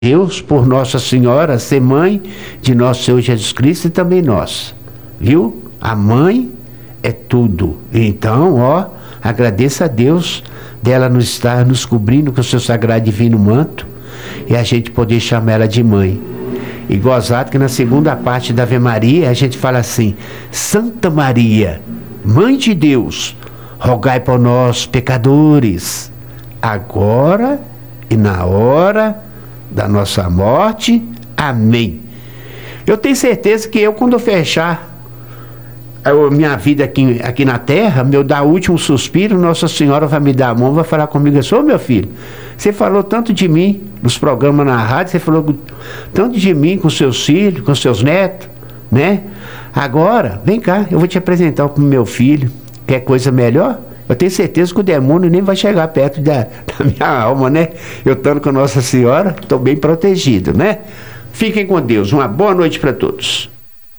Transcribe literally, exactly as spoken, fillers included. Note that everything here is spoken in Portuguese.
Deus, por Nossa Senhora ser mãe de nosso Senhor Jesus Cristo e também nós, viu? A mãe é tudo. Então, ó, agradeça a Deus dela nos estar nos cobrindo com o seu sagrado divino manto e a gente poder chamar ela de mãe. E gozado que na segunda parte da Ave Maria a gente fala assim: Santa Maria, Mãe de Deus, rogai por nós pecadores, agora e na hora da nossa morte. Amém. Eu tenho certeza que eu, quando eu fechar a minha vida aqui, aqui na terra, meu dar último suspiro, Nossa Senhora vai me dar a mão, vai falar comigo assim: ô meu filho, você falou tanto de mim nos programas na rádio, você falou tanto de mim com seus filhos, com seus netos, né? Agora, vem cá, eu vou te apresentar para o meu filho. Quer coisa melhor? Eu tenho certeza que o demônio nem vai chegar perto da, da minha alma, né? Eu estando com Nossa Senhora, estou bem protegido, né? Fiquem com Deus. Uma boa noite para todos.